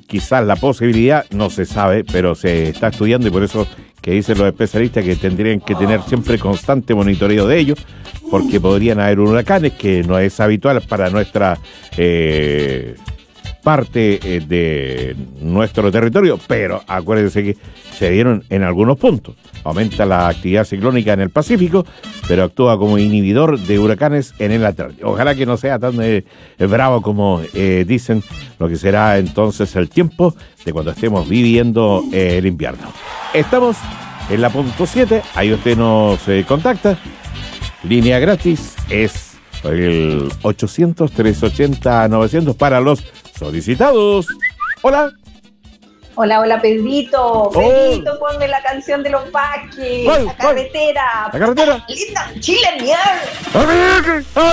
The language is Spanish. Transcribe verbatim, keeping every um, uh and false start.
quizás la posibilidad, no se sabe, pero se está estudiando y por eso que dicen los especialistas que tendrían que tener siempre constante monitoreo de ellos, porque podrían haber huracanes, que no es habitual para nuestra eh, parte eh, de nuestro territorio, pero acuérdense que se dieron en algunos puntos. Aumenta la actividad ciclónica en el Pacífico, pero actúa como inhibidor de huracanes en el Atlántico. Ojalá que no sea tan eh, bravo como eh, dicen, lo que será entonces el tiempo de cuando estemos viviendo eh, el invierno. Estamos en la punto siete, ahí usted nos eh, contacta. Línea gratis es el ochocientos, trescientos ochenta, novecientos para los solicitados. Hola. Hola, hola, Pedrito. Oh. Pedrito, ponme la canción de los Vázquez. La carretera. La carretera. Linda, Chile, mierda.